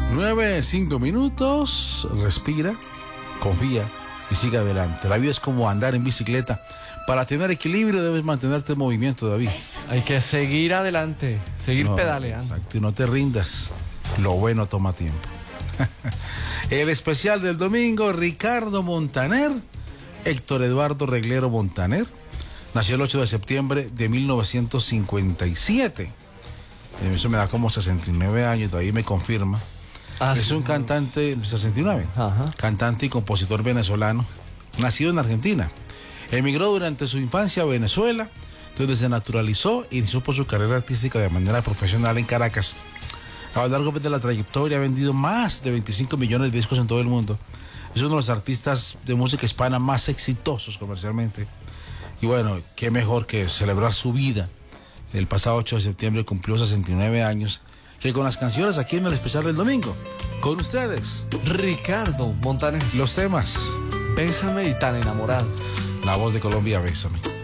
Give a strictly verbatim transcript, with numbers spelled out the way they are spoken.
nueve, cinco minutos, respira, confía y sigue adelante. La vida es como andar en bicicleta. Para tener equilibrio debes mantenerte en movimiento, David. Hay que seguir adelante, seguir No, pedaleando. Exacto, y no te rindas. Lo bueno toma tiempo. El especial del domingo, Ricardo Montaner, Héctor Eduardo Reglero Montaner, nació el ocho de septiembre de mil novecientos cincuenta y siete. Eso me da como sesenta y nueve años, todavía me confirma. Ah, es sí, un no. cantante, sesenta y nueve, Ajá. cantante y compositor venezolano, nacido en Argentina. Emigró durante su infancia a Venezuela, donde se naturalizó y inició por su carrera artística de manera profesional en Caracas. A lo largo de la trayectoria ha vendido más de veinticinco millones de discos en todo el mundo. Es uno de los artistas de música hispana más exitosos comercialmente. Y bueno, qué mejor que celebrar su vida. El pasado ocho de septiembre cumplió sesenta y nueve años, que con las canciones aquí en el especial del domingo, con ustedes, Ricardo Montaner, los temas, Bésame y Tan Enamorado. La Voz de Colombia, Bésame.